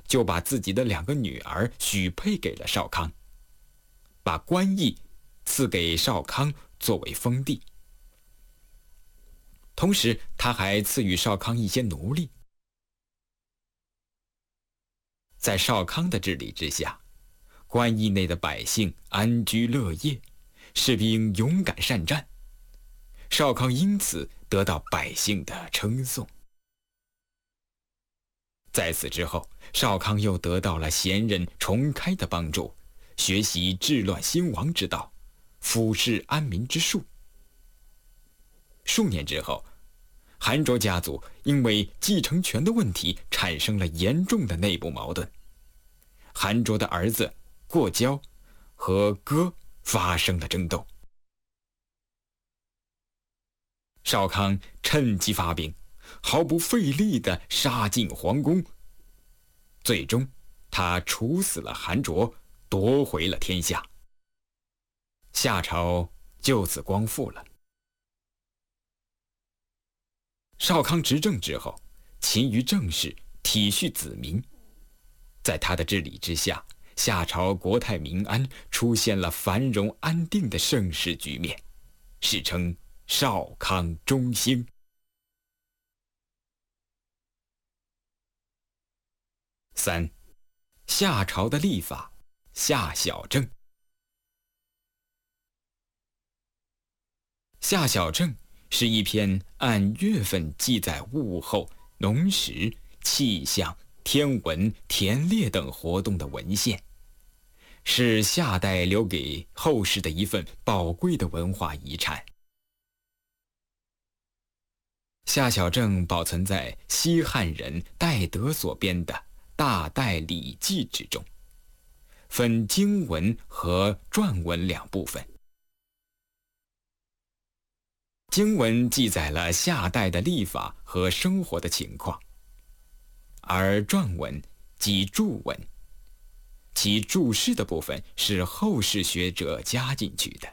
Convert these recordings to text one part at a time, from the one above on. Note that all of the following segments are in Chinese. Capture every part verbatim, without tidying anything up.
就把自己的两个女儿许配给了少康，把官邑赐给少康作为封地。同时，他还赐予少康一些奴隶。在少康的治理之下，官邑内的百姓安居乐业，士兵勇敢善战，少康因此得到百姓的称颂。在此之后，少康又得到了贤人重开的帮助，学习治乱兴亡之道，俯视安民之术。数年之后，韩卓家族因为继承权的问题产生了严重的内部矛盾，韩卓的儿子过交和哥发生了争斗。少康趁机发兵，毫不费力地杀进皇宫。最终，他处死了韩卓，夺回了天下。夏朝就此光复了。少康执政之后，勤于政事，体恤子民。在他的治理之下，夏朝国泰民安，出现了繁荣安定的盛世局面，史称少康中兴。三，夏朝的历法，夏小正。夏小正是一篇按月份记载物候、农时、气象、天文、田猎等活动的文献，是夏代留给后世的一份宝贵的文化遗产。夏小正保存在西汉人戴德所编的《大戴礼记》之中，分经文和传文两部分。经文记载了夏代的历法和生活的情况，而传文即注文，其注释的部分是后世学者加进去的。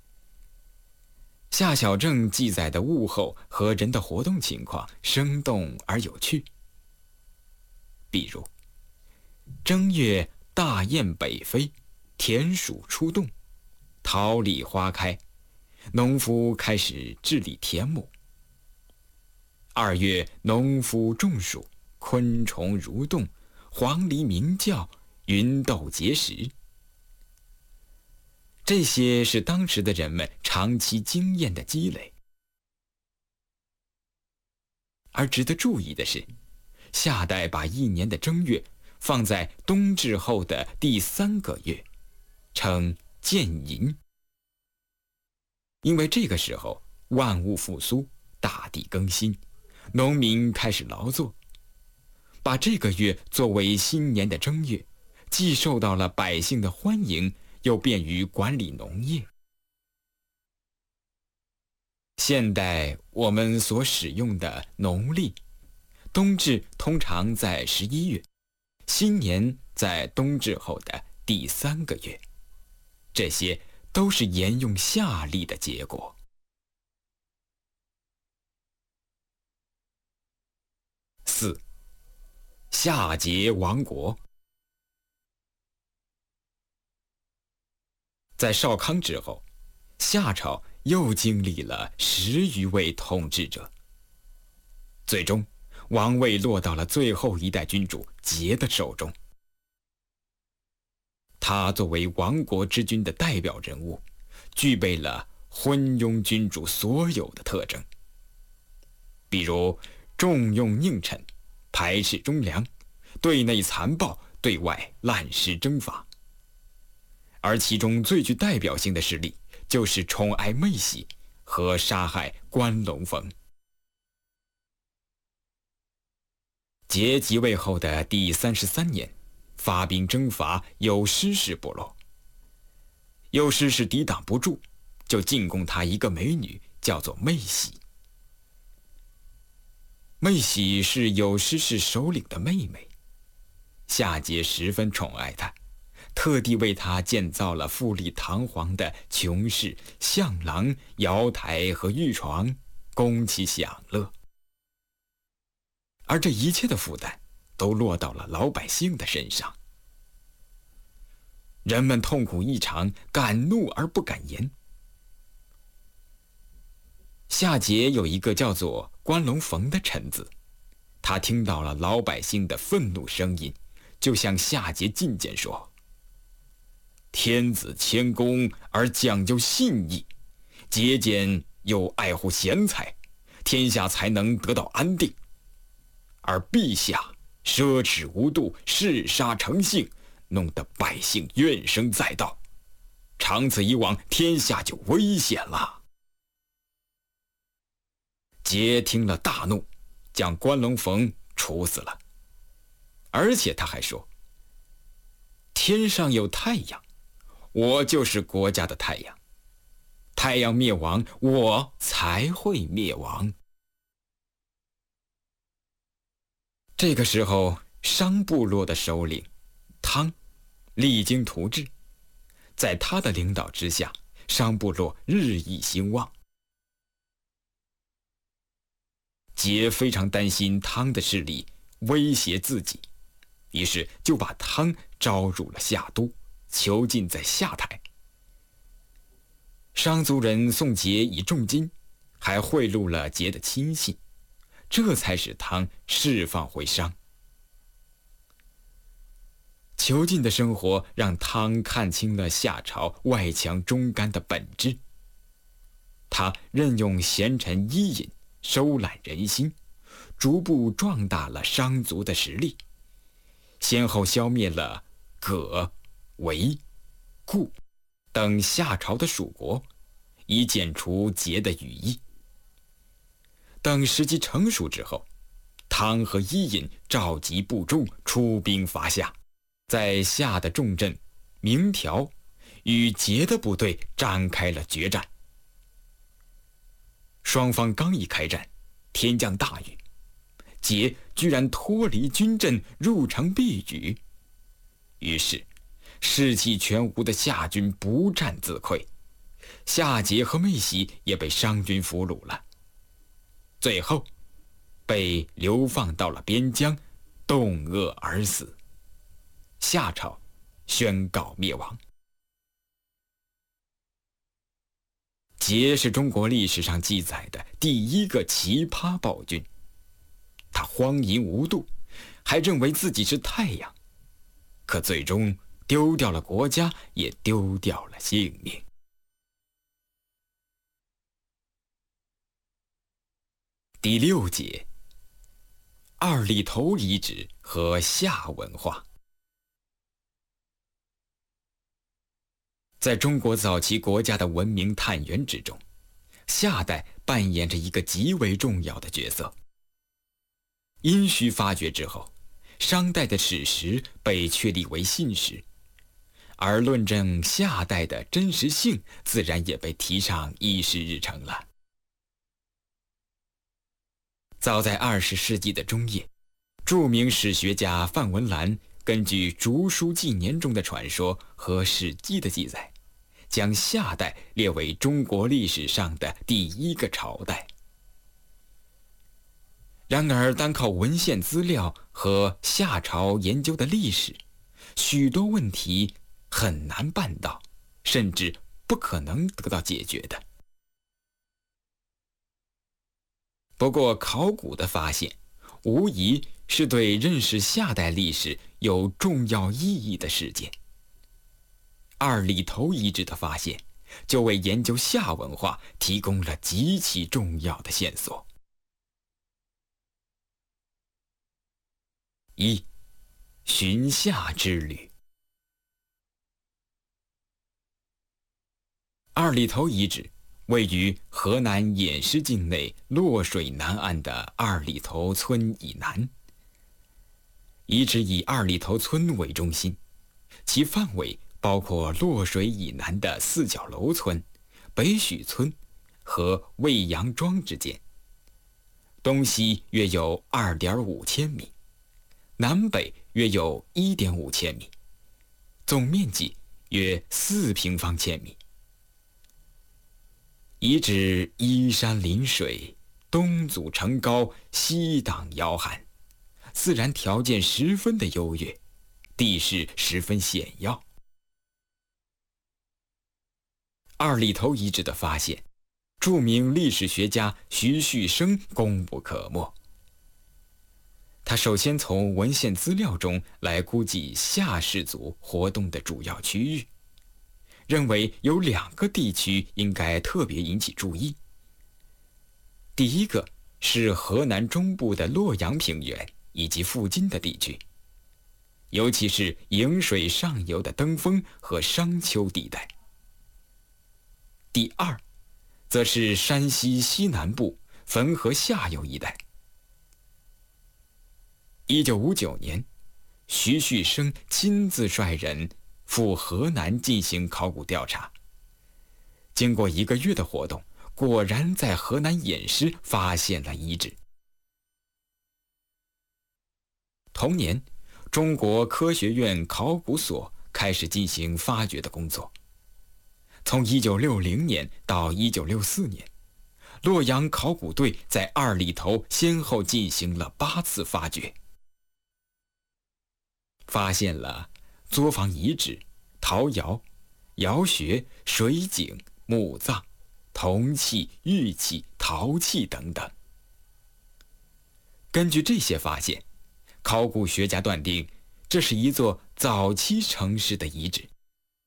夏小正记载的物候和人的活动情况生动而有趣。比如，正月大雁北飞，田鼠出动，桃李花开，农夫开始治理田亩。二月农夫种黍，昆虫蠕动，黄鹂鸣叫，芸豆结实。这些是当时的人们长期经验的积累。而值得注意的是，夏代把一年的正月放在冬至后的第三个月，称建寅。因为这个时候万物复苏，大地更新，农民开始劳作，把这个月作为新年的正月，既受到了百姓的欢迎，又便于管理农业。现代我们所使用的农历，冬至通常在十一月，新年在冬至后的第三个月，这些都是沿用夏历的结果。四，夏桀亡国。在少康之后，夏朝又经历了十余位统治者，最终王位落到了最后一代君主桀的手中。他作为亡国之君的代表人物，具备了昏庸君主所有的特征，比如重用佞臣，排斥忠良，对内残暴，对外滥施征伐。而其中最具代表性的事例，就是宠爱妹喜和杀害关龙逢。桀即位后的第三十三年，发兵征伐有师氏部落。有师氏抵挡不住，就进贡他一个美女，叫做妹喜。妹喜是有师氏首领的妹妹，夏桀十分宠爱她，特地为她建造了富丽堂皇的琼室、向廊、瑶台和御床，供其享乐。而这一切的负担都落到了老百姓的身上。人们痛苦异常，敢怒而不敢言。夏桀有一个叫做关龙逢的臣子，他听到了老百姓的愤怒声音，就向夏桀进谏说：天子谦恭而讲究信义，节俭又爱护贤才，天下才能得到安定。而陛下奢侈无度，嗜杀成性，弄得百姓怨声载道，长此以往，天下就危险了。桀听了大怒，将关龙逢处死了。而且他还说：天上有太阳，我就是国家的太阳，太阳灭亡，我才会灭亡。这个时候，商部落的首领汤励精图治，在他的领导之下，商部落日益兴旺。桀非常担心汤的势力威胁自己，于是就把汤招入了夏都，囚禁在下台。商族人送桀以重金，还贿赂了桀的亲信，这才使汤释放回商。囚禁的生活让汤看清了夏朝外强中干的本质。他任用贤臣伊尹，收揽人心，逐步壮大了商族的实力，先后消灭了葛、韦、顾等夏朝的属国，以剪除桀的羽翼。等时机成熟之后，汤和伊尹召集部众出兵伐夏，在夏的重镇明条与桀的部队展开了决战。双方刚一开战，天降大雨，桀居然脱离军阵入城避雨，于是士气全无的夏军不战自溃，夏桀和妹喜也被商军俘虏了，最后被流放到了边疆，冻饿而死。夏朝宣告灭亡。桀是中国历史上记载的第一个奇葩暴君，他荒淫无度，还认为自己是太阳，可最终丢掉了国家，也丢掉了性命。第六节，二里头遗址和夏文化。在中国早期国家的文明探源之中，夏代扮演着一个极为重要的角色。殷墟发掘之后，商代的史实被确立为信史，而论证夏代的真实性自然也被提上议事日程了。早在二十世纪的中叶，著名史学家范文澜根据《竹书纪年》中的传说和《史记》的记载，将夏代列为中国历史上的第一个朝代。然而，单靠文献资料和夏朝研究的历史，许多问题很难办到，甚至不可能得到解决的。不过，考古的发现无疑是对认识夏代历史有重要意义的事件。二里头遗址的发现，就为研究夏文化提供了极其重要的线索。一、寻夏之旅。二里头遗址位于河南偃师境内洛水南岸的二里头村以南。遗址以二里头村为中心，其范围包括洛水以南的四角楼村、北许村和未阳庄之间，东西约有 二点五千米，南北约有 一点五千米，总面积约四平方千米。遗址依山临水，东阻城高，西挡遥寒， 自然条件十分的优越，地势十分险要。二里头遗址的发现，著名历史学家徐旭升功不可没。他首先从文献资料中来估计夏氏族活动的主要区域，认为有两个地区应该特别引起注意。第一个是河南中部的洛阳平原以及附近的地区，尤其是颍水上游的登封和商丘地带。第二，则是山西西南部汾河下游一带。一九五九年，徐旭升亲自率人赴河南进行考古调查。经过一个月的活动，果然在河南偃师发现了遗址。同年，中国科学院考古所开始进行发掘的工作。从一九六零年到一九六四年，洛阳考古队在二里头先后进行了八次发掘，发现了作坊遗址、陶窑、窑穴、水井、墓葬、铜器、玉器、陶器等等。根据这些发现，考古学家断定这是一座早期城市的遗址。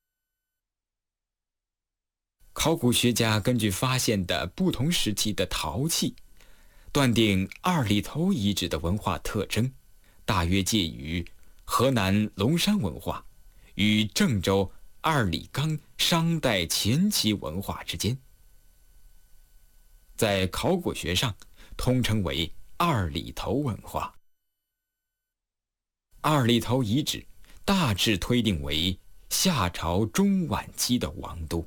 考古学家根据发现的不同时期的陶器，断定二里头遗址的文化特征大约介于河南龙山文化与郑州二里岗商代前期文化之间，在考古学上通称为二里头文化。二里头遗址大致推定为夏朝中晚期的王都。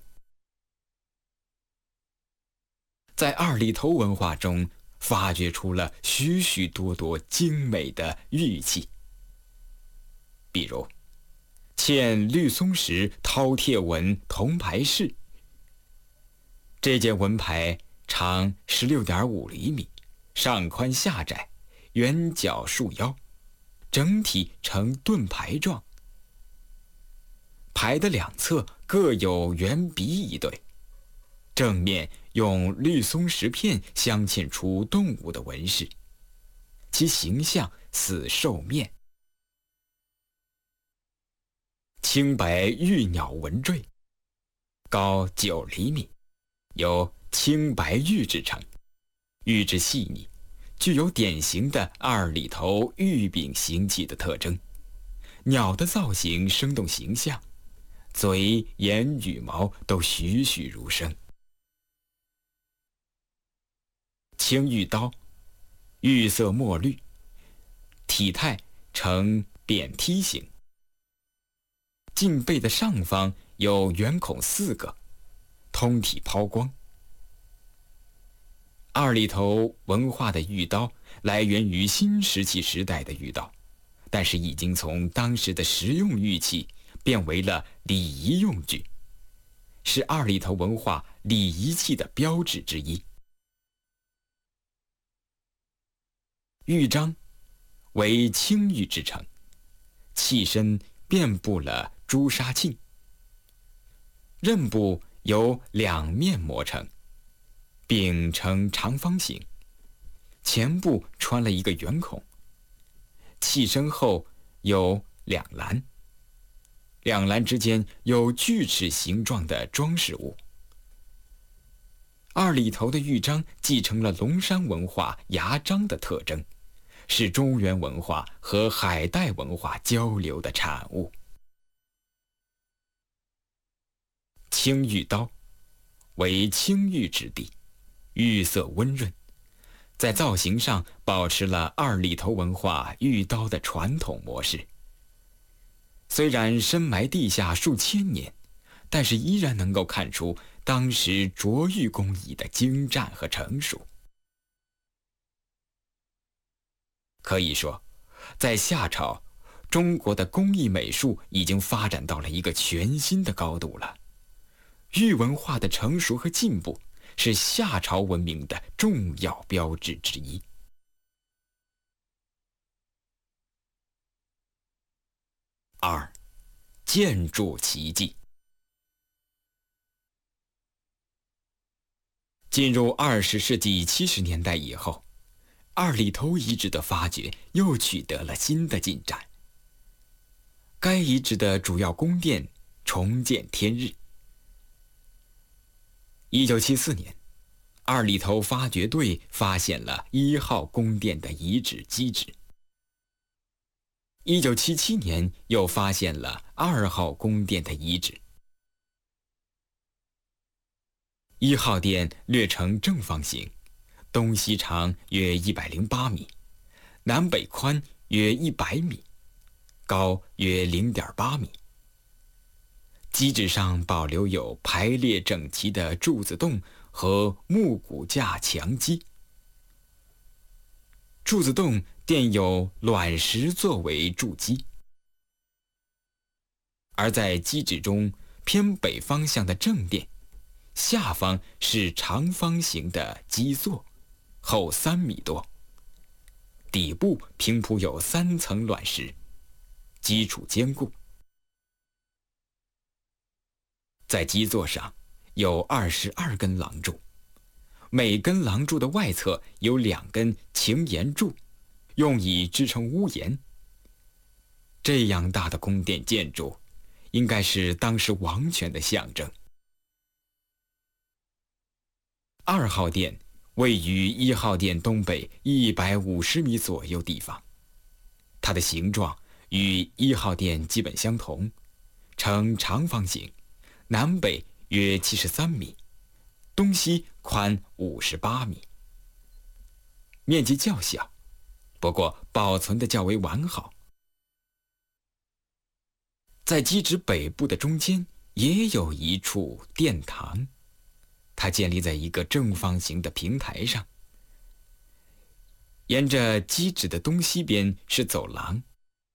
在二里头文化中发掘出了许许多多精美的玉器，比如嵌绿松石饕餮纹铜牌饰。这件纹牌长 十六点五厘米，上宽下窄，圆角束腰，整体呈盾牌状。牌的两侧各有圆鼻一对，正面用绿松石片镶嵌出动物的纹饰，其形象似兽面。青白玉鸟纹坠，高九厘米，由青白玉制成，玉质细腻，具有典型的二里头玉柄形器的特征。鸟的造型生动形象，嘴、眼、羽毛都栩栩如生。青玉刀，玉色墨绿，体态呈扁梯形，颈背的上方有圆孔四个，通体抛光。二里头文化的玉刀来源于新石器时代的玉刀，但是已经从当时的实用玉器变为了礼仪用具，是二里头文化礼仪器的标志之一。玉章为青玉制成，器身遍布了朱砂磬，刃部由两面磨成，柄呈长方形，前部穿了一个圆孔，器身后有两栏，两栏之间有锯齿形状的装饰物。二里头的玉章继承了龙山文化牙章的特征，是中原文化和海带文化交流的产物。青玉刀为青玉质地，玉色温润，在造型上保持了二里头文化玉刀的传统模式。虽然深埋地下数千年，但是依然能够看出当时琢玉工艺的精湛和成熟。可以说，在夏朝，中国的工艺美术已经发展到了一个全新的高度了。玉文化的成熟和进步，是夏朝文明的重要标志之一。 建筑奇迹。进入二十世纪七十年代以后，二里头遗址的发掘又取得了新的进展。该遗址的主要宫殿重见天日。一九七四年，二里头发掘队发现了一号宫殿的遗址基址。一九七七年，又发现了二号宫殿的遗址。一号殿略呈正方形，东西长约一百零八米，南北宽约一百米，高约零点八米。基址上保留有排列整齐的柱子洞和木骨架墙基。柱子洞垫有卵石作为柱基，而在基址中偏北方向的正殿下方是长方形的基座，厚三米多，底部平铺有三层卵石，基础坚固。在基座上有二十二根廊柱，每根廊柱的外侧有两根擎檐柱，用以支撑屋檐。这样大的宫殿建筑，应该是当时王权的象征。二号殿位于一号殿东北一百五十米左右地方，它的形状与一号殿基本相同，呈长方形，南北约七十三米，东西宽五十八米，面积较小，不过保存得较为完好。在基址北部的中间也有一处殿堂，它建立在一个正方形的平台上。沿着基址的东西边是走廊，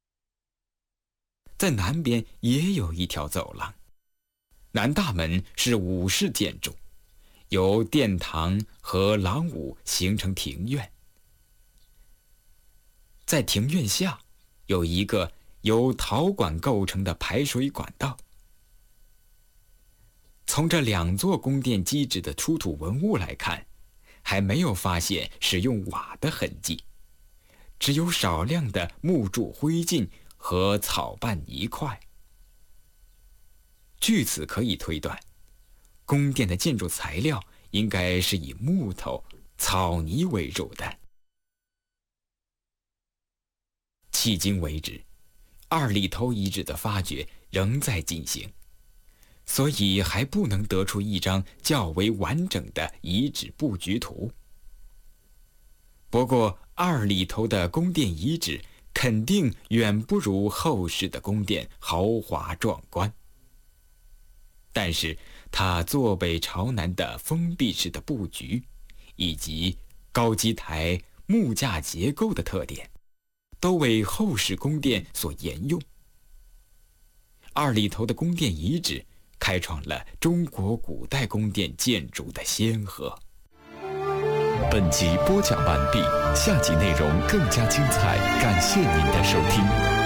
在南边也有一条走廊。南大门是武士建筑，由殿堂和廊庑形成庭院。在庭院下有一个由陶管构成的排水管道。从这两座宫殿基址的出土文物来看，还没有发现使用瓦的痕迹，只有少量的木柱灰烬和草瓣泥块。据此可以推断，宫殿的建筑材料应该是以木头、草泥为主的。迄今为止，二里头遗址的发掘仍在进行，所以还不能得出一张较为完整的遗址布局图。不过，二里头的宫殿遗址肯定远不如后世的宫殿豪华壮观。但是它坐北朝南的封闭式的布局，以及高基台木架结构的特点，都为后世宫殿所沿用。二里头的宫殿遗址开创了中国古代宫殿建筑的先河。 本集播讲完毕，下集内容更加精彩，感谢您的收听。